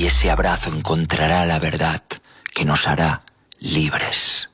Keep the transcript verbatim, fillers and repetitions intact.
y ese abrazo encontrará la verdad que nos hará libres.